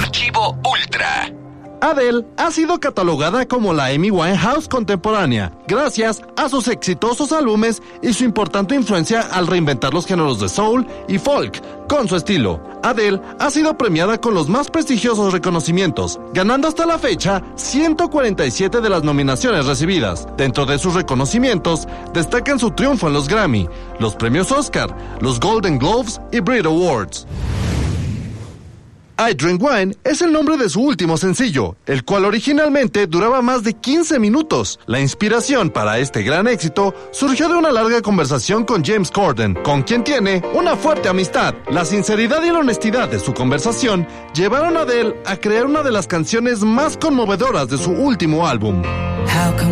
Archivo Ultra. Adele ha sido catalogada como la Amy Winehouse contemporánea, gracias a sus exitosos álbumes y su importante influencia al reinventar los géneros de soul y folk con su estilo. Adele ha sido premiada con los más prestigiosos reconocimientos, ganando hasta la fecha 147 de las nominaciones recibidas. Dentro de sus reconocimientos, destacan su triunfo en los Grammy, los premios Oscar, los Golden Globes y Brit Awards. I Drink Wine es el nombre de su último sencillo, el cual originalmente duraba más de 15 minutos. La inspiración para este gran éxito surgió de una larga conversación con James Corden, con quien tiene una fuerte amistad. La sinceridad y la honestidad de su conversación llevaron a Adele a crear una de las canciones más conmovedoras de su último álbum.